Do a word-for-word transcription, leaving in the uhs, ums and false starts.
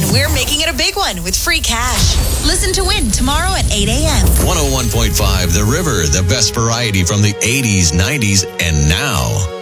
we're making it a big one with free cash. Listen to win tomorrow at eight a.m. one oh one point five The River, the best variety from the eighties, nineties, and now.